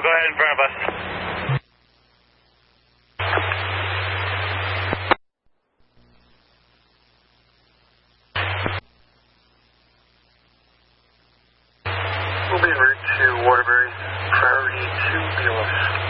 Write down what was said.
go ahead in front of us. We'll be en route to Waterbury, priority to BLS.